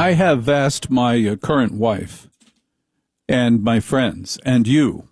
I have asked my current wife and my friends and you,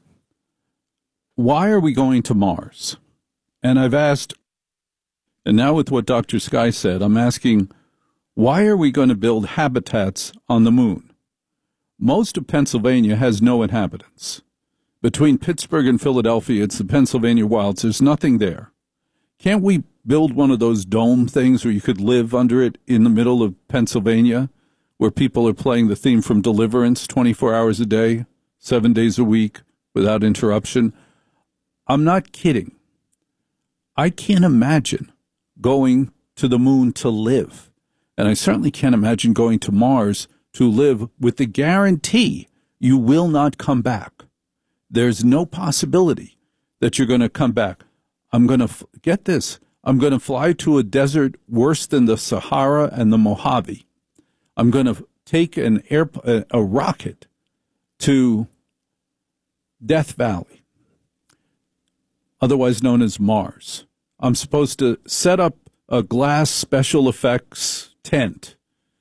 why are we going to Mars? And I've asked, and now with what Dr. Sky said, I'm asking, why are we going to build habitats on the moon? Most of Pennsylvania has no inhabitants. Between Pittsburgh and Philadelphia, it's the Pennsylvania wilds. There's nothing there. Can't we build one of those dome things where you could live under it in the middle of Pennsylvania, where people are playing the theme from Deliverance 24 hours a day, 7 days a week, without interruption? I'm not kidding. I can't imagine going to the moon to live. And I certainly can't imagine going to Mars to live with the guarantee you will not come back. There's no possibility that you're going to come back. I'm going to, get this, I'm going to fly to a desert worse than the Sahara and the Mojave. I'm going to take a rocket to Death Valley, otherwise known as Mars. I'm supposed to set up a glass special effects tent.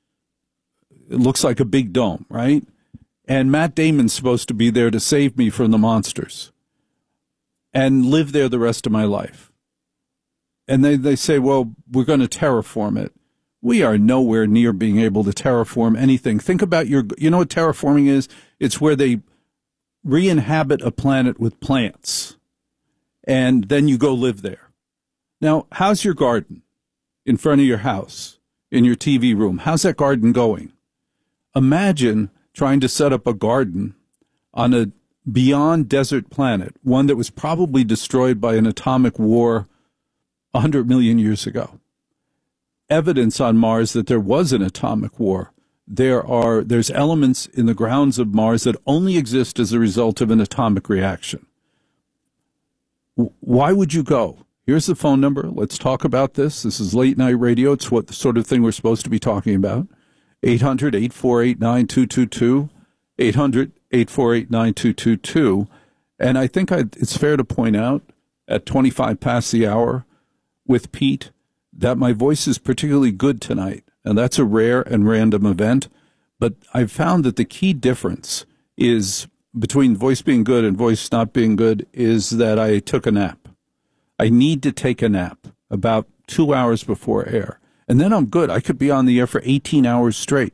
It looks like a big dome, right? And Matt Damon's supposed to be there to save me from the monsters and live there the rest of my life. And they say, well, we're going to terraform it. We are nowhere near being able to terraform anything. Think about you know what terraforming is? It's where they re-inhabit a planet with plants, and then you go live there. Now, how's your garden in front of your house, in your TV room? How's that garden going? Imagine trying to set up a garden on a beyond desert planet, one that was probably destroyed by an atomic war 100 million years ago. Evidence on Mars that there was an atomic war. There's elements in the grounds of Mars that only exist as a result of an atomic reaction. Why would you go? Here's the phone number. Let's talk about this. This is Late Night Radio. It's what the sort of thing we're supposed to be talking about. 800-848-9222, 800-848-9222. And I think it's fair to point out at 25 past the hour with Pete that my voice is particularly good tonight. And that's a rare and random event. But I've found that the key difference is between voice being good and voice not being good is that I took a nap. I need to take a nap about 2 hours before air. And then I'm good. I could be on the air for 18 hours straight.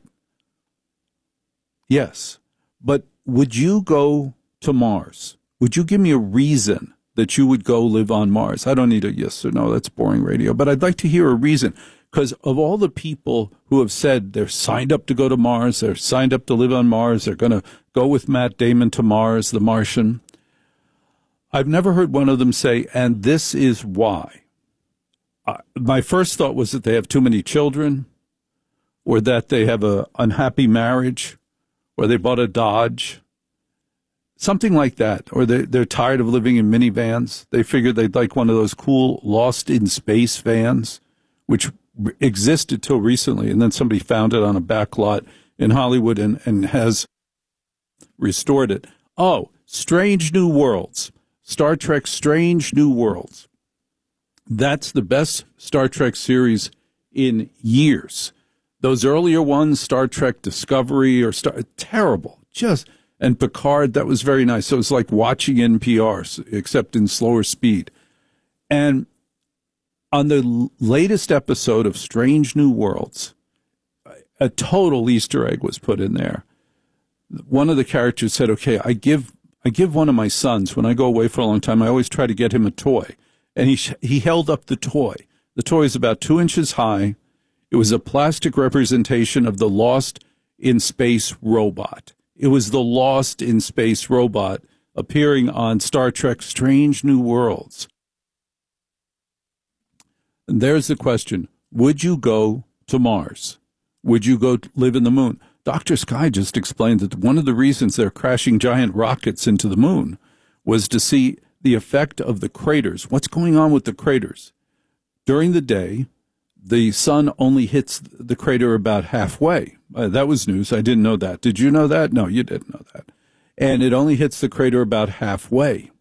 Yes. But would you go to Mars? Would you give me a reason that you would go live on Mars? I don't need a yes or no. That's boring radio. But I'd like to hear a reason. Because of all the people who have said they're signed up to go to Mars, they're signed up to live on Mars, they're going to go with Matt Damon to Mars, the Martian, I've never heard one of them say, and this is why. My first thought was that they have too many children, or that they have an unhappy marriage, or they bought a Dodge, something like that, or they're tired of living in minivans. They figured they'd like one of those cool Lost in Space vans, which existed till recently, and then somebody found it on a back lot in Hollywood and has restored it. Oh, Strange New Worlds. Star Trek Strange New Worlds. That's the best Star Trek series in years. Those earlier ones, Star Trek Discovery or terrible. And Picard, that was very nice. So it was like watching NPR, except in slower speed. And on the latest episode of Strange New Worlds, a total Easter egg was put in there. One of the characters said, okay, I give one of my sons, when I go away for a long time, I always try to get him a toy. And he held up the toy. The toy is about 2 inches high. It was a plastic representation of the Lost in Space robot. It was the Lost in Space robot appearing on Star Trek Strange New Worlds. And there's the question. Would you go to Mars? Would you go live in the moon? Dr. Sky just explained that one of the reasons they're crashing giant rockets into the moon was to see the effect of the craters. What's going on with the craters? During the day, the sun only hits the crater about halfway. That was news. I didn't know that. Did you know that? No, you didn't know that. And it only hits the crater about halfway.